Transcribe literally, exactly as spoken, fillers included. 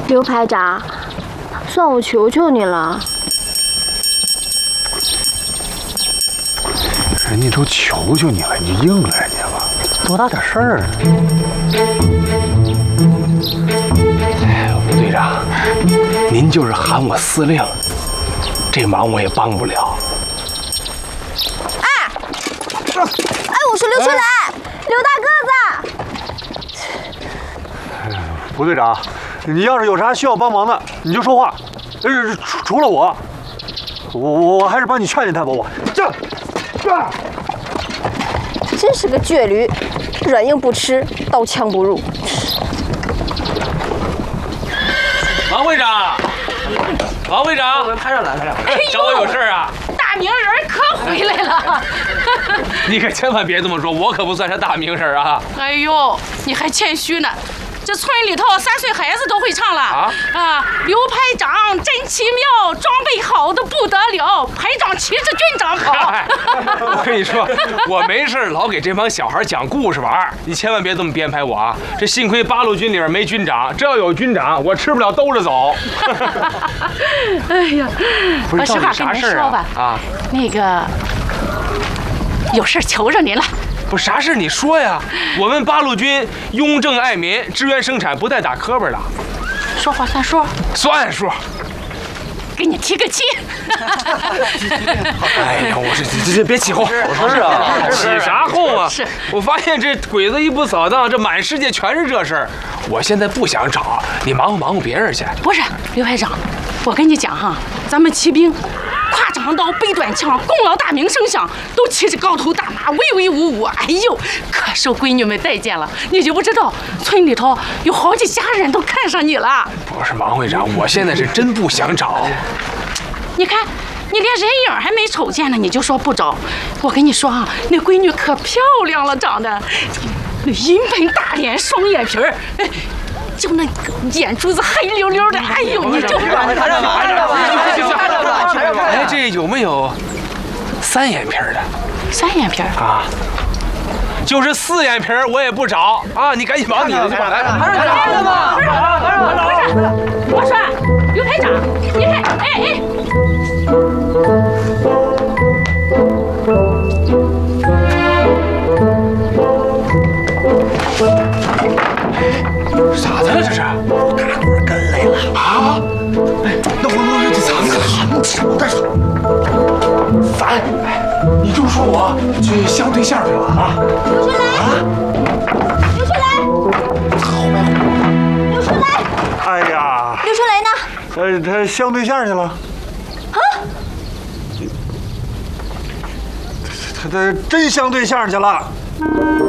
刘排长，算我求求你了。 人家都求求你了，你应了人家吧，多大点事儿啊！哎，吴队长，您就是喊我司令，这忙我也帮不了。 哎，哎，我是刘春来，刘大个子。 吴队长，你要是有啥需要帮忙的，你就说话。呃，除除了我，我我我还是帮你劝劝他吧。我这这， 真是个倔驴，软硬不吃，刀枪不入。 王会长，王会长，排长来了，找我有事啊？ 大名人可回来了。 你可千万别这么说，我可不算是大名人啊。 哎呦，你还谦虚呢。这村里头三岁孩子都会唱了啊！啊，刘排长真奇妙，装备好的不得了，排长骑着军长跑。 我跟你说，我没事老给这帮小孩讲故事玩，你千万别这么编排我啊！这幸亏八路军里面没军长，这要有军长，我吃不了兜着走。 哎呀， 不是， 实话跟您说吧，啊，那个有事求着您了。 不，啥事你说呀？我们八路军雍正爱民，支援生产，不带打磕巴的。 说话算数， 算数。 给你提个气。 哎呀，我这这这别起哄，我说是啊，起啥哄啊？是我发现这鬼子一不扫荡，这满世界全是这事儿。我现在不想找你，忙活忙活别人去。 不是，刘排长，我跟你讲哈，咱们骑兵。挎长刀，背短枪，功劳大名声响，都骑着高头大马，威威武武。哎呦，可受闺女们待见了。你就不知道，村里头有好几家人都看上你了。 不是王会长，我现在是真不想找。 你看，你连人影还没瞅见呢，你就说不找。我跟你说啊，那闺女可漂亮了，长得那银盆大脸，双眼皮儿，哎。就那眼珠子黑溜溜的，哎呦，你就看着吧，看着吧，看着吧，看着吧。哎，这有没有三眼皮的？ 三眼皮啊，就是四眼皮我也不找啊！你赶紧忙你的去吧，来， 排长来了吗？排长，排长，排长，我说刘排长，你看，哎哎。 啥子了这是？ 大伙跟来了啊！哎，那我我这藏起来， 藏起来，带上。 咱，你就说我去相对象去了啊！ 刘春来，啊，刘春来， 后面， 刘春来。 哎呀， 刘春来呢？ 呃，他相对象去了。啊？他他真相对象去了。